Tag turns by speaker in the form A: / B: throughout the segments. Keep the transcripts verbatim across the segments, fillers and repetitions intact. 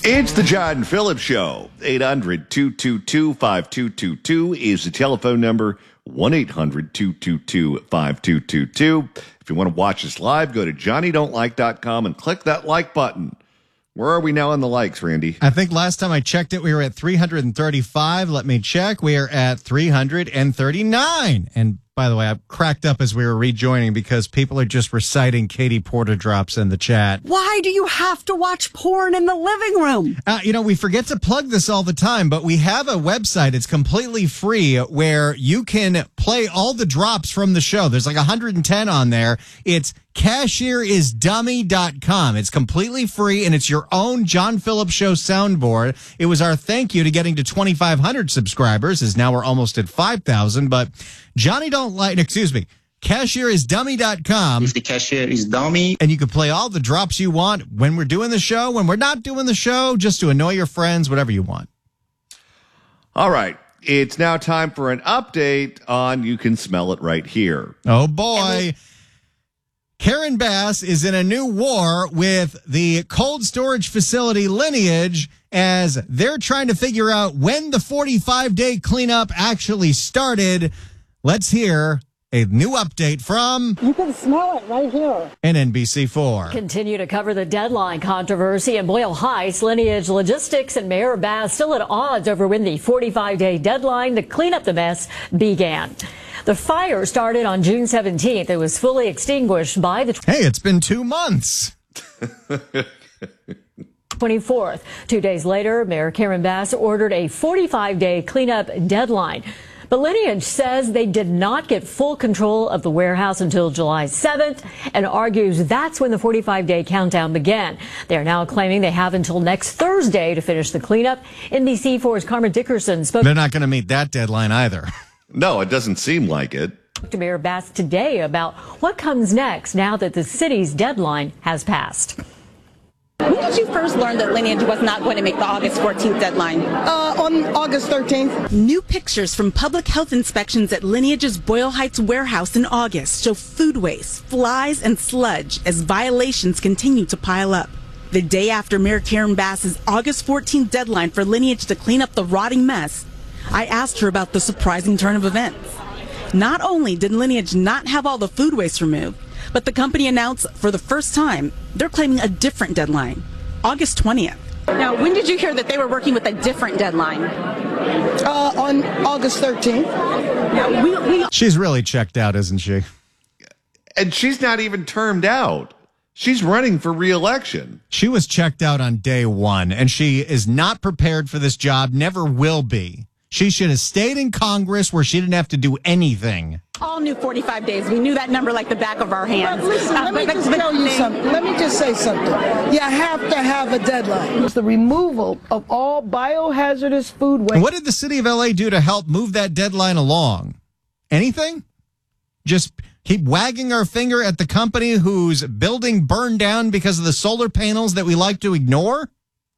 A: It's the John Phillips Show. eight hundred, two two two, five two two two is the telephone number. one eight hundred, two two two, five two two two. If you want to watch us live, go to johnny don't like dot com and click that like button. Where are we now on the likes, Randy?
B: I think last time I checked it, we were at three hundred thirty-five. Let me check. We are at three hundred thirty-nine. And by the way, I cracked up as we were rejoining because people are just reciting Katie Porter drops in the chat.
C: Why do you have to watch porn in the living room?
B: Uh, you know, we forget to plug this all the time, but we have a website. It's completely free where you can play all the drops from the show. There's like one hundred ten on there. It's cashier is dummy dot com. It's completely free, and it's your own John Phillips Show soundboard. It was our thank you to getting to twenty-five hundred subscribers, as now we're almost at five thousand. But Johnny don't like, excuse me, cashier is dummy dot com.
D: If the cashier is dummy.
B: And you can play all the drops you want when we're doing the show, when we're not doing the show, just to annoy your friends, whatever you want.
A: All right. It's now time for an update on You Can Smell It Right Here.
B: Oh, boy. Karen Bass is in a new war with the cold storage facility Lineage as they're trying to figure out when the forty-five day cleanup actually started. Let's hear a new update from
E: You Can Smell It Right Here.
B: N N B C four.
F: Continue to cover the deadline controversy in Boyle Heights. Lineage Logistics and Mayor Bass still at odds over when the forty-five day deadline to clean up the mess began. The fire started on June seventeenth. It was fully extinguished by the
B: Hey, it's been two months.
F: twenty-fourth. Two days later, Mayor Karen Bass ordered a forty-five day cleanup deadline. But Lineage says they did not get full control of the warehouse until July seventh and argues that's when the forty-five day countdown began. They are now claiming they have until next Thursday to finish the cleanup. N B C four's Carmen Dickerson spoke.
B: They're not going to meet that deadline either.
A: No, it doesn't seem like it.
F: To Mayor Bass today about what comes next now that the city's deadline has passed.
G: When did you first learn that Lineage was not going to make the August fourteenth deadline?
E: Uh, on August thirteenth.
H: New pictures from public health inspections at Lineage's Boyle Heights warehouse in August show food waste, flies, and sludge as violations continue to pile up. The day after Mayor Karen Bass's August fourteenth deadline for Lineage to clean up the rotting mess, I asked her about the surprising turn of events. Not only did Lineage not have all the food waste removed, but the company announced for the first time they're claiming a different deadline, August twentieth.
G: Now, when did you hear that they were working with a different deadline?
E: Uh, on August thirteenth.
G: Now, we, we
B: She's really checked out, isn't she?
A: And she's not even termed out. She's running for re-election.
B: She was checked out on day one, and she is not prepared for this job, never will be. She should have stayed in Congress where she didn't have to do anything.
G: all knew forty-five days. We knew that number like the back of our hands.
E: But listen,
G: Uh,
E: let me
G: but-
E: just
G: but
E: tell you
G: they-
E: something. Let me just say something. You have to have a deadline. It's the removal of all biohazardous food waste.
B: And what did the city of L A do to help move that deadline along? Anything? Just keep wagging our finger at the company whose building burned down because of the solar panels that we like to ignore?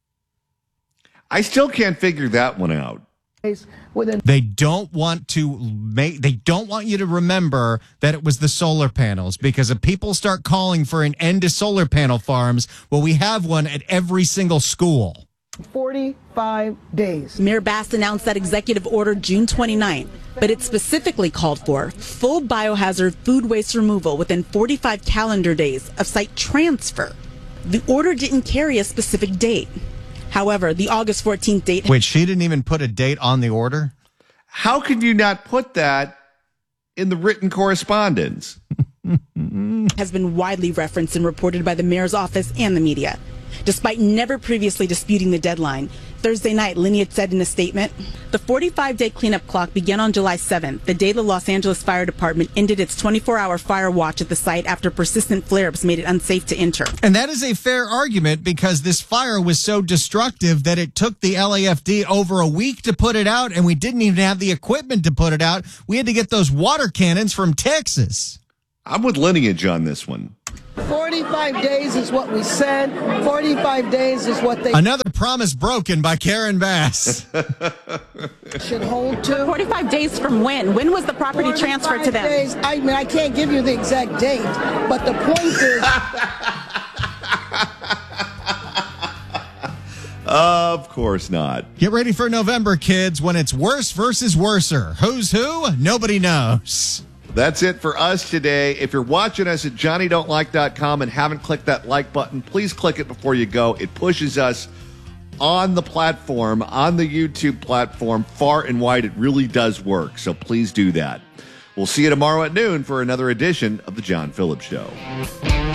A: I still can't figure that one out.
E: Within
B: They don't want to make, they don't want you to remember that it was the solar panels, because if people start calling for an end to solar panel farms, well, we have one at every single school.
E: forty-five days.
H: Mayor Bass announced that executive order June twenty-ninth, but it specifically called for full biohazard food waste removal within forty-five calendar days of site transfer. The order didn't carry a specific date. However, the August fourteenth date...
B: Wait, she didn't even put a date on the order?
A: How can you not put that in the written correspondence?
H: has been widely referenced and reported by the mayor's office and the media. Despite never previously disputing the deadline, Thursday night, Lineage said in a statement, the forty-five day cleanup clock began on July seventh, the day the Los Angeles Fire Department ended its twenty-four hour fire watch at the site after persistent flare-ups made it unsafe to enter.
B: And that is a fair argument, because this fire was so destructive that it took the L A F D over a week to put it out, and we didn't even have the equipment to put it out. We had to get those water cannons from Texas.
A: I'm with Lineage on this one.
E: forty-five days is what we said. forty-five days is what they
B: Another promise broken by Karen Bass.
E: should hold to.
G: forty-five days from when? When was the property transferred to them?
E: Days, I mean, I can't give you the exact date, but the point is...
A: Of course not.
B: Get ready for November, kids, when it's worse versus worser. Who's who? Nobody knows.
A: That's it for us today. If you're watching us at Johnny Don't Like dot com and haven't clicked that like button, please click it before you go. It pushes us on the platform, on the YouTube platform, far and wide. It really does work, so please do that. We'll see you tomorrow at noon for another edition of The John Phillips Show.